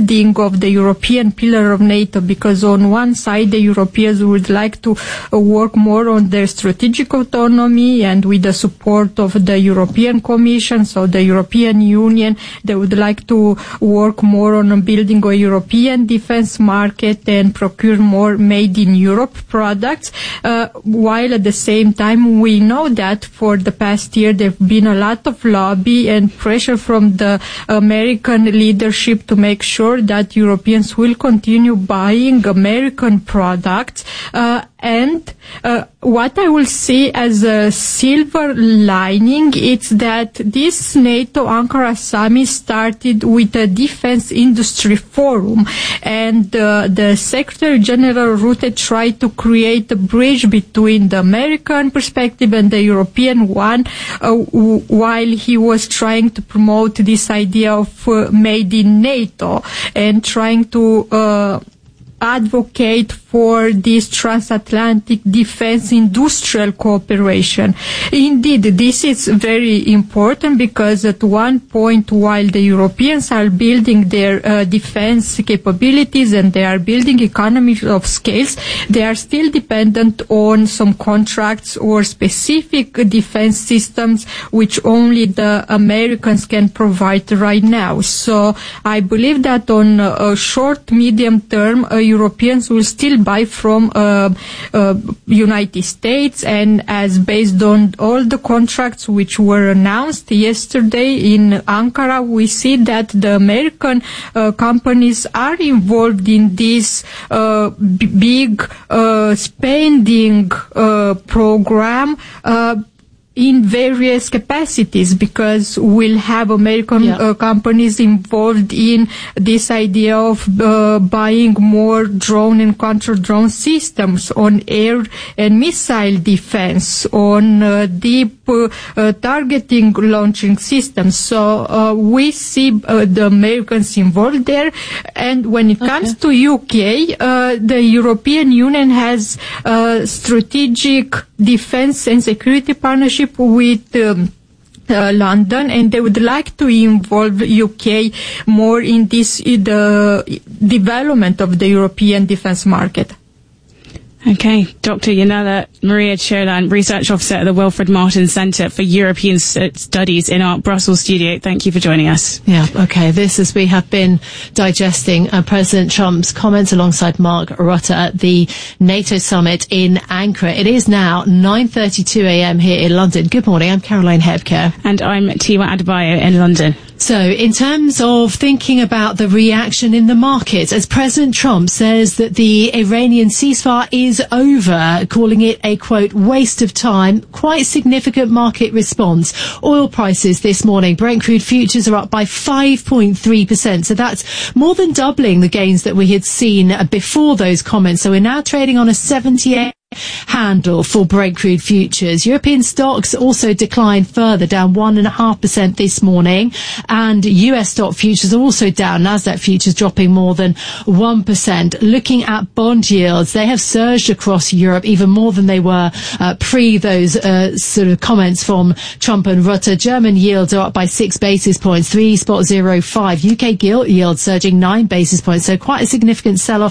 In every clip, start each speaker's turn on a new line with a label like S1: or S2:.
S1: building of the European pillar of NATO, because on one side the Europeans would like to work more on their strategic autonomy, and with the support of the European Commission, so the European Union, they would like to work more on building a European defense market and procure more made in Europe products, while at the same time we know that for the past year there have been a lot of lobby and pressure from the American leadership to make sure that Europeans will continue buying American products. And what I will see as a silver lining is that this NATO Ankara summit started with a defense industry forum, and the Secretary General Rutte tried to create a bridge between the American perspective and the European one, while he was trying to promote this idea of made in NATO and trying to advocate for this transatlantic defense industrial cooperation. Indeed, this is very important because at one point, while the Europeans are building their defense capabilities and they are building economies of scales, they are still dependent on some contracts or specific defense systems which only the Americans can provide right now. So I believe that on a short, medium term, Europeans will still buy from United States, and as based on all the contracts which were announced yesterday in Ankara, we see that the American companies are involved in this big spending program in various capacities, because we'll have American companies involved in this idea of buying more drone and counter-drone systems, on air and missile defense, on deep targeting launching systems. So we see the Americans involved there. And when it comes to UK, the European Union has strategic defense and security partnership with London, and they would like to involve UK more in this the development of the European defense market.
S2: Okay, Dr. Yanela Maria Chiolan, Research Officer at the Wilfred Martin Centre for European Studies in our Brussels studio. Thank you for joining us.
S3: Yeah, okay. This, as we have been digesting President Trump's comments alongside Mark Rutte at the NATO summit in Ankara. It is now 9:32 a.m. here in London. Good morning. I'm Caroline Hebker.
S2: And I'm Tiwa Adebayo in London.
S3: So, in terms of thinking about the reaction in the market, as President Trump says that the Iranian ceasefire is over, calling it a, quote, waste of time, quite significant market response. Oil prices this morning, Brent crude futures are up by 5.3%. So that's more than doubling the gains that we had seen before those comments. So we're now trading on a 78 handle for Brent crude futures. European stocks also declined further, down 1.5% this morning, and US stock futures are also down. Nasdaq futures dropping more than 1%. Looking at bond yields, they have surged across Europe even more than they were pre those sort of comments from Trump and Rutte. German yields are up by 6 basis points, 3.05. UK gilt yields surging 9 basis points, so quite a significant sell-off,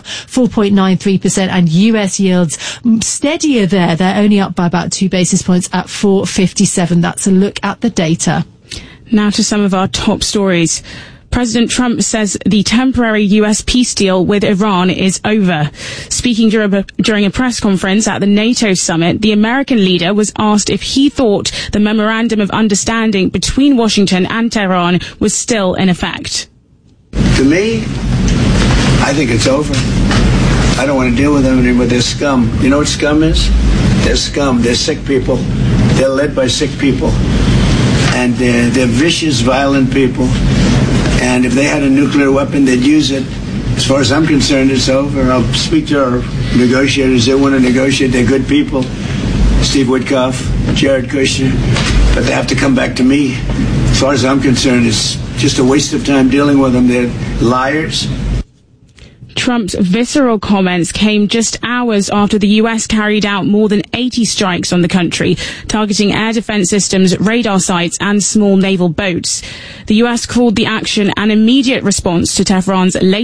S3: 4.93%, and US yields steadier there. They're only up by about 2 basis points at 4.57. That's a look at the data.
S2: Now to some of our top stories. President Trump says the temporary US peace deal with Iran is over. Speaking during a press conference at the NATO summit, the American leader was asked if he thought the memorandum of understanding between Washington and Tehran was still in effect.
S4: To me, I think it's over. I don't want to deal with them anymore. They're scum. You know what scum is? They're scum. They're sick people. They're led by sick people. And they're vicious, violent people. And if they had a nuclear weapon, they'd use it. As far as I'm concerned, it's over. I'll speak to our negotiators. They want to negotiate. They're good people. Steve Witkoff, Jared Kushner. But they have to come back to me. As far as I'm concerned, it's just a waste of time dealing with them. They're liars.
S2: Trump's visceral comments came just hours after the US carried out more than 80 strikes on the country, targeting air defense systems, radar sites, and small naval boats. The US called the action an immediate response to Tehran's latest